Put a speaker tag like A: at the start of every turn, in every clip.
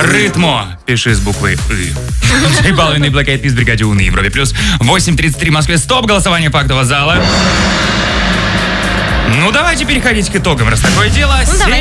A: Ритмо. Пиши с буквой «ы». Джей Балвин и Black Eyed Peas в бригаде У на Европе плюс. 8:33 в Москве. Стоп, голосование фактового зала. Ну, давайте переходить к итогам, раз такое дело.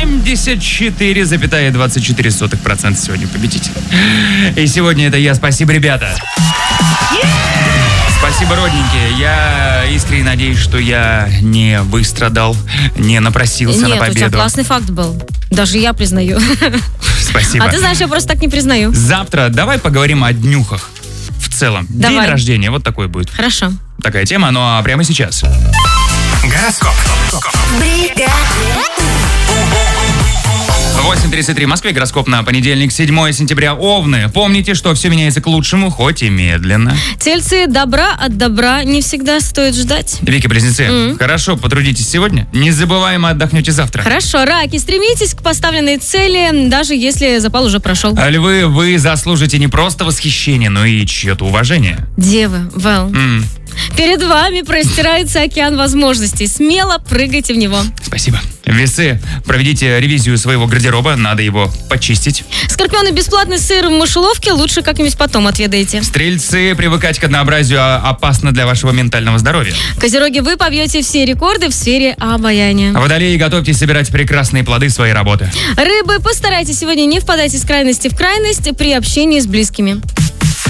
A: 74,24% сегодня победитель. И сегодня это я. Спасибо, ребята. Спасибо, родненькие. Я искренне надеюсь, что я не выстрадал, не напросился на победу.
B: Нет, у тебя классный факт был. Даже я признаю.
A: Спасибо.
B: А ты знаешь, я просто так не признаю.
A: Завтра давай поговорим о днюхах в целом.
B: Давай.
A: День рождения, вот такой будет.
B: Хорошо.
A: Такая тема, ну а прямо сейчас. Гороскоп. 8:33 в Москве. Гороскоп на понедельник, 7 сентября. Овны. Помните, что все меняется к лучшему, хоть и медленно.
B: Тельцы, добра от добра не всегда стоит ждать.
A: Вики-близнецы, хорошо потрудитесь сегодня. Незабываемо отдохнете завтра.
B: Хорошо, раки, стремитесь к поставленной цели, даже если запал уже прошел.
A: А львы, вы заслужите не просто восхищение, но и чье-то уважение.
B: Девы, перед вами простирается океан возможностей. Смело прыгайте в него.
A: Спасибо. Весы, проведите ревизию своего гардероба, надо его почистить.
B: Скорпионы, бесплатный сыр в мышеловке лучше как-нибудь потом отведаете.
A: Стрельцы, привыкать к однообразию опасно для вашего ментального здоровья.
B: Козероги, вы побьете все рекорды в сфере обаяния.
A: Водолеи, готовьтесь собирать прекрасные плоды своей работы.
B: Рыбы, постарайтесь сегодня не впадать из крайности в крайность при общении с близкими.